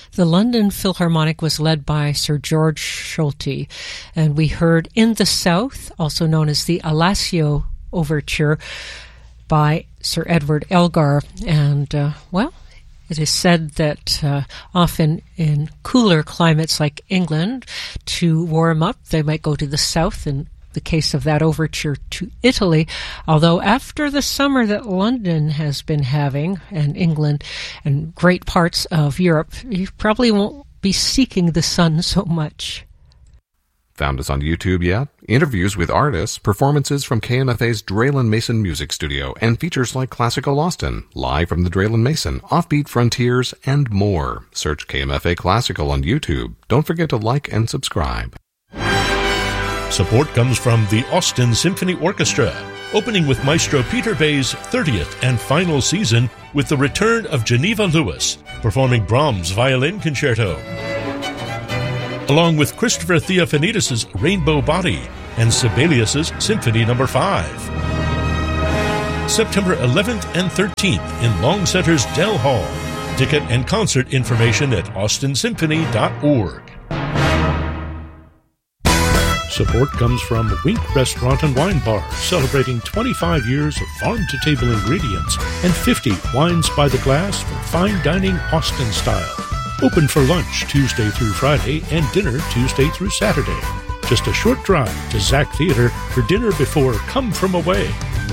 The London Philharmonic was led by Sir George Solti, and we heard In the South, also known as the Alessio Overture, by Sir Edward Elgar. And, it is said that often in cooler climates like England, to warm up, they might go to the south, in the case of that overture to Italy, although after the summer that London has been having, and England and great parts of Europe, you probably won't be seeking the sun so much. Found us on YouTube yet? Interviews with artists, performances from KMFA's Draylen Mason Music Studio, and features like Classical Austin, Live from the Draylen Mason, Offbeat Frontiers, and more. Search KMFA Classical on YouTube. Don't forget to like and subscribe. Support comes from the Austin Symphony Orchestra, opening with Maestro Peter Bay's 30th and final season with the return of Geneva Lewis, performing Brahms' Violin Concerto, along with Christopher Theophanidis' Rainbow Body and Sibelius' Symphony No. 5. September 11th and 13th in Longsetter's Dell Hall. Ticket and concert information at austinsymphony.org. Support comes from Wink Restaurant and Wine Bar, celebrating 25 years of farm-to-table ingredients and 50 wines by the glass for fine dining Austin style. Open for lunch Tuesday through Friday and dinner Tuesday through Saturday. Just a short drive to Zach Theater for dinner before Come From Away.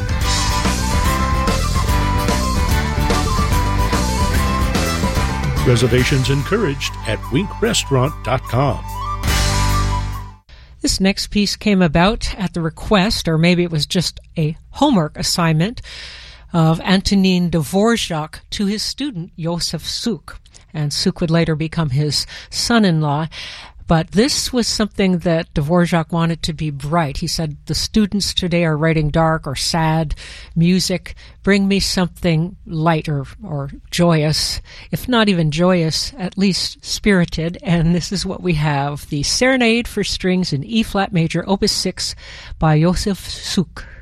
Reservations encouraged at winkrestaurant.com. This next piece came about at the request, or maybe it was just a homework assignment, of Antonin Dvorak to his student, Josef Suk. And Suk would later become his son-in-law. But this was something that Dvorak wanted to be bright. He said, the students today are writing dark or sad music. Bring me something light or joyous. If not even joyous, at least spirited. And this is what we have. The Serenade for Strings in E-flat major, Opus 6 by Josef Suk.